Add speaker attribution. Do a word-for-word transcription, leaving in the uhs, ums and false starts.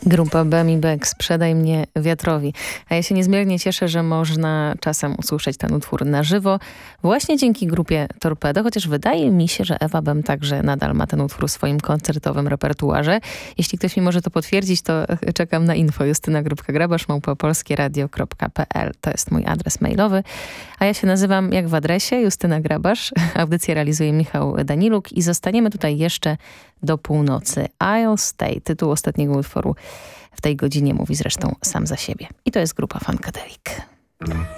Speaker 1: Grupa Bemi Beck, Sprzedaj mnie wiatrowi. A ja się niezmiernie cieszę, że można czasem usłyszeć ten utwór na żywo właśnie dzięki grupie Torpedo, chociaż wydaje mi się, że Ewa Bem także nadal ma ten utwór w swoim koncertowym repertuarze. Jeśli ktoś mi może to potwierdzić, to czekam na info. Justyna Grabasz, małpa polskieradio kropka p l. To jest mój adres mailowy. A ja się nazywam jak w adresie, Justyna Grabasz. Audycję realizuje Michał Daniluk i zostaniemy tutaj jeszcze do północy. I'll Stay, tytuł ostatniego utworu w tej godzinie mówi zresztą sam za siebie. I to jest grupa Funkadelic.